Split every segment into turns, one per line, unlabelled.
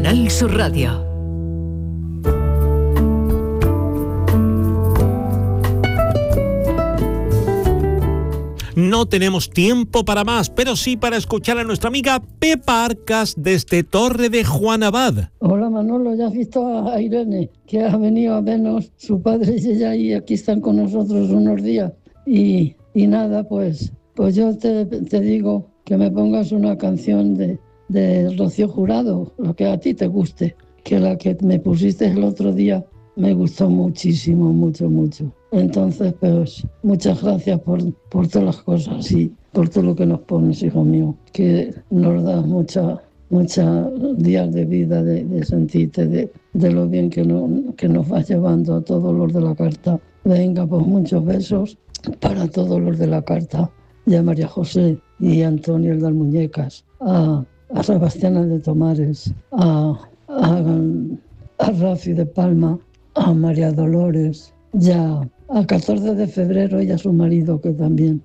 Canal Sur Radio.
No tenemos tiempo para más, pero sí para escuchar a nuestra amiga Pepa Arcas desde Torre de Juan Abad.
Hola Manolo, ¿ya has visto a Irene? Que ha venido a vernos su padre y ella, y aquí están con nosotros unos días. Y nada, pues yo te digo que me pongas una canción de Rocío Jurado, lo que a ti te guste, que la que me pusiste el otro día me gustó muchísimo, mucho. Entonces, pues, muchas gracias por todas las cosas y por todo lo que nos pones, hijo mío, que nos das muchos días de vida, de sentirte, de lo bien que nos vas llevando a todos los de la carta. Venga, pues muchos besos para todos los de la carta, y a María José y a Antonio el de las Muñecas, a Sebastiana de Tomares, a Rafi de Palma, a María Dolores, ya a 14 de febrero y a su marido, que también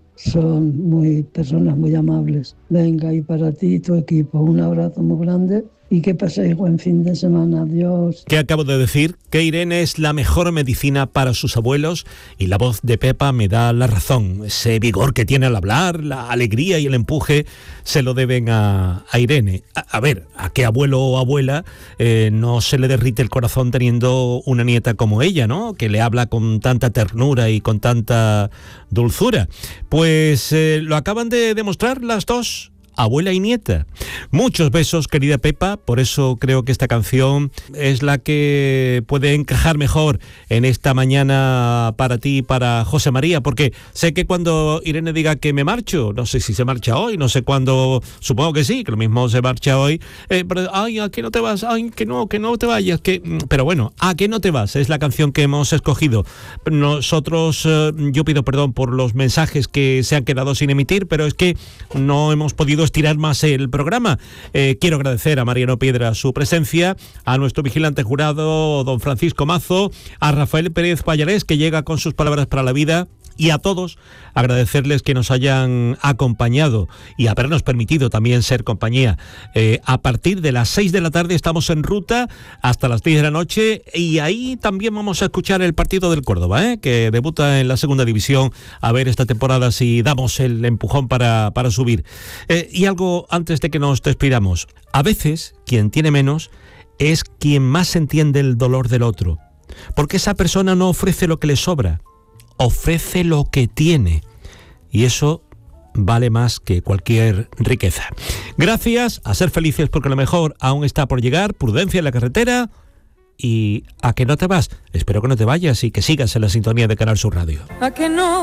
son personas muy amables. Venga, y para ti y tu equipo, un abrazo muy grande y que paséis buen fin de semana. Adiós.
¿Qué acabo de decir? Que Irene es la mejor medicina para sus abuelos, y la voz de Pepa me da la razón. Ese vigor que tiene al hablar, la alegría y el empuje, se lo deben a Irene. A ver, ¿a qué abuelo o abuela no se le derrite el corazón teniendo una nieta como ella, ¿no? Que le habla con tanta ternura y con tanta dulzura. Pues lo acaban de demostrar las dos, abuela y nieta. Muchos besos, querida Pepa, por eso creo que esta canción es la que puede encajar mejor en esta mañana para ti y para José María, porque sé que cuando Irene diga que me marcho, no sé si se marcha hoy, no sé cuándo, supongo que sí, que lo mismo se marcha hoy, pero ay, ¿a qué no te vas? Ay, que no te vayas, pero bueno, ¿a qué no te vas? Es la canción que hemos escogido. Nosotros, yo pido perdón por los mensajes que se han quedado sin emitir, pero es que no hemos podido estirar más el programa. Quiero agradecer a Mariano Piedra su presencia, a nuestro vigilante jurado, don Francisco Mazo, a Rafael Pérez Pallarés, que llega con sus palabras para la vida, y a todos agradecerles que nos hayan acompañado y habernos permitido también ser compañía. A partir de las 6 de la tarde estamos en ruta hasta las 10 de la noche, y ahí también vamos a escuchar el partido del Córdoba, que debuta en la segunda división, a ver esta temporada si damos el empujón para subir. Y algo antes de que nos despidamos: a veces quien tiene menos es quien más entiende el dolor del otro, porque esa persona no ofrece lo que le sobra, ofrece lo que tiene, y eso vale más que cualquier riqueza. Gracias, a ser felices porque lo mejor aún está por llegar, prudencia en la carretera, y a que no te vas. Espero que no te vayas y que sigas en la sintonía de Canal Sur Radio.
A que no